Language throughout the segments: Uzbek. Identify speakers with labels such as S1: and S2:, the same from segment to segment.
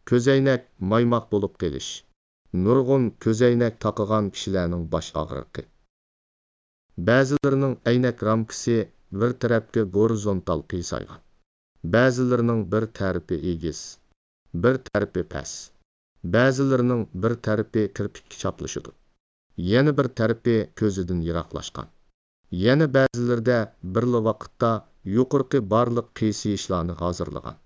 S1: Ko'zoynak maymoq bo'lib qelish. Nurg'un ko'zoynak taqıgan kishilarning bosh og'riqi. Ba'zilarining aynak ramkasi bir tarafga gorizontal qiyshaygan. Ba'zilarining bir tarafi egiz, bir tarafi past. Ba'zilarining bir tarafi kirpikka chaplashidi. Yana bir tarafi ko'zidan yiroqlashgan. Yana ba'zilarida birla vaqtda yuqorqi barliq qiyshayishlarni hozirlagan.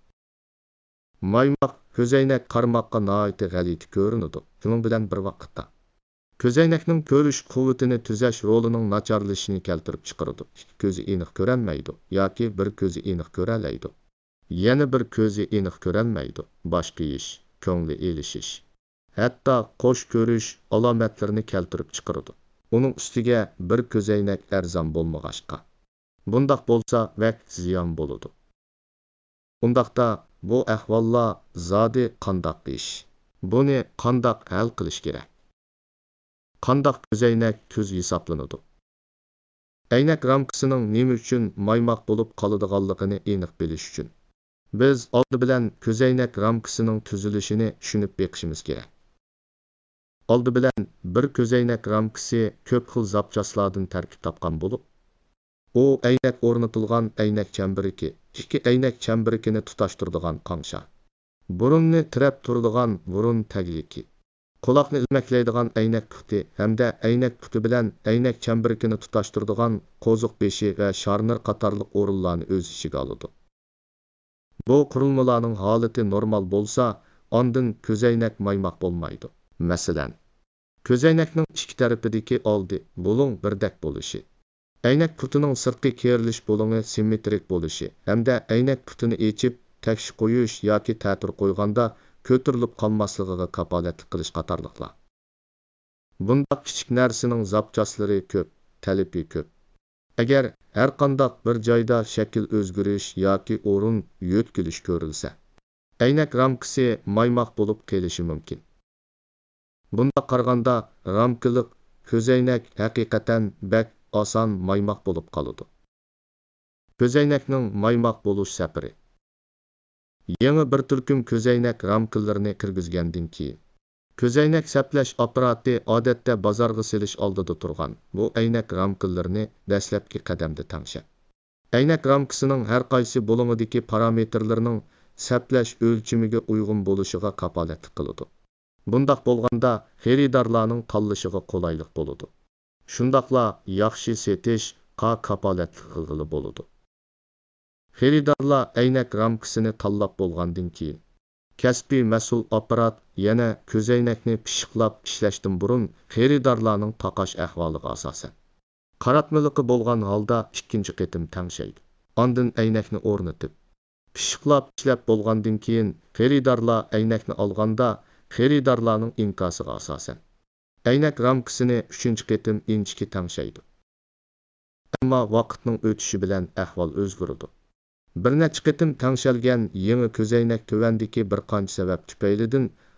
S1: Maymoq ko'zoynak qarmoqqa nihoyat g'alati ko'rinadi. Shuning bilan bir vaqtda ko'zoynakning ko'rish quvvatini tuzash rolining nacharlashishini keltirib chiqaradi. Ko'zi aniq ko'rolmaydi yoki bir ko'zi aniq ko'ralaydi. Yana bir ko'zi aniq ko'rolmaydi. Bosh qiyish, ko'ngli elishish, hatto qo'sh ko'rish alomatlarini keltirib chiqaradi. Uning ustiga bir ko'zoynak arzon bo'lmag'achqa. Bundaq bo'lsa vaqt ziyon bo'ladi. Undaqda bu ahvollar zodi qandoq ish? Buni qandoq hal qilish kerak? Qandoq ko'zoynak tuz hisoblanadi? Aynak ramkasining nima uchun maymoq bo'lib qoladiganligini aniq bilish uchun biz oldi bilan ko'zoynak ramkasining tuzilishini tushunib beqishimiz kerak. Oldi bilan bir ko'zoynak ramkasi ko'p xil zapchaslardan tarkib topgan bo'lib, u aynak o'rnatilgan aynak chambariki, ikki aynak chambarikini tutashtiradigan qamsha, burunni tirab turadigan burun tagliki, quloqni ilmaklaydigan aynak puti hamda aynak puti bilan aynak chambarikini tutashtiradigan qo'ziq beshi va sharnir qatorliq o'rinlarni o'z ichiga oladi. Bu qurilmalarning holati normal bo'lsa, ondan ko'zoynak maymoq bo'lmaydi. Masalan, ko'zoynakning ikki tarafidagi oldi bo'ling birdek bo'lishi, aynak putining sirtqi kerilish bo'lingi simmetrik bo'lishi hamda aynak putini echib takshi qo'yish yoki ta'tir qo'yganda ko'tarilib qolmasligiga kapolatlik qilish qatorliqlar. Bundaq kichik narsaning zapchaslari ko'p, talabi ko'p. Agar har qanday bir joyda shakl o'zgarish yoki o'rin yo'tkilish ko'rilsa, aynak ramkasi maymoq bo'lib qolishi mumkin. Bunda qaraganda ramkaliq ko'zoynak haqiqatan bak oson maymoq bo'lib qoladi. Ko'zoynakning maymoq bo'lish safari. Yangi bir turkum ko'zoynak ramkalarini kirgizgandan keyin ko'zoynak saplash apparati odatda bozorga selish oldida turgan. Bu aynak ramkalarini dastlabki qadamda tangshab, aynak ramkasining har qaysi bo'lingidagi parametrlarning saplash o'lchamiga uyg'un bo'lishiga kapolatlik qiladi. Bundaq bo'lganda xaridorlarning tanlashiga qulaylik bo'ladi. Shundaqla yaxshi setish kapolatlik qilg'ili bo'ladi. Xaridorlar aynak ramkasini tanlab bo'lgandan keyin kasbiy mas'ul apparat yana ko'zoynakni pishiqlab ishlashdan burun xaridorlarning taqash ahvoliga asosan qaratmaliqi bo'lgan holda ikkinchi qitim tangshaydi. Ondan aynakni o'rnatib, pishiqlab ishlab bo'lgandan keyin xaridorlar aynakni olganda xaridorlarning inkosiga asosan aynak ramkasini uchinchi qitim inchki tangshaydi. Ammo vaqtning o'tishi bilan ahvol o'zgaradi. Bir necha qitim tangshalgan yangi ko'zoynak tuvandagi bir qancha sabab tufaylidan